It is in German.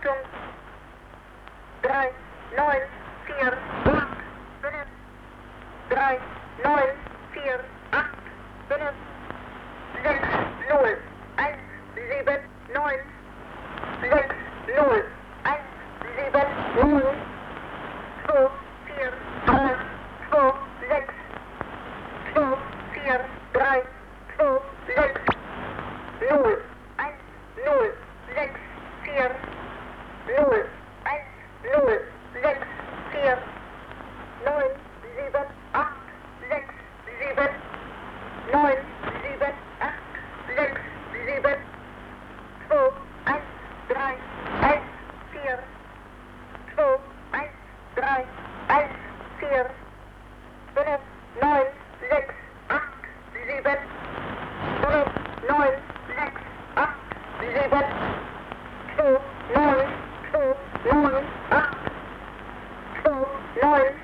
Achtung. 3, 9, 4, 8, 5. 3, 9, 4, 8, 5. 6, 0, 1, 7, 9. 6, 0, 1, 7, 0. 2, 4, 3, 2, 6. 2, 4, 3, 2, 6. 0, 1, 0, 6, 4. 0, 1, 0, 6, 4. 9, 7, 8, 6, 7. 9, 7, 8, 6, 7. 2, 1, 3, 1, 4. 2, 1, 3, 1, 4. 5, 9, 6, 8, 7. 5, 9, 6, 8, 7. 2, 9, 2, 9, 8. 2, 9,